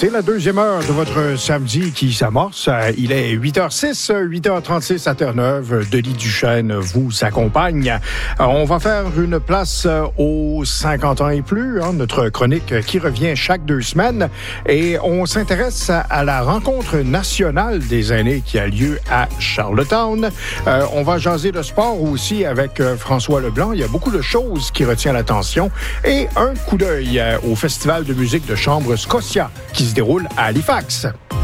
C'est la deuxième heure de votre samedi qui s'amorce. Il est 8h06, 8h36 à Terre-Neuve. Denis Duchesne vous accompagne. On va faire une place aux 50 ans et plus, notre chronique qui revient chaque 2 semaines. Et on s'intéresse à la rencontre nationale des aînés qui a lieu à Charlottetown. On va jaser de sport aussi avec François Leblanc. Il y a beaucoup de choses qui retiennent l'attention. Et un coup d'œil au Festival de musique de chambre Scotia qui se déroule à Halifax.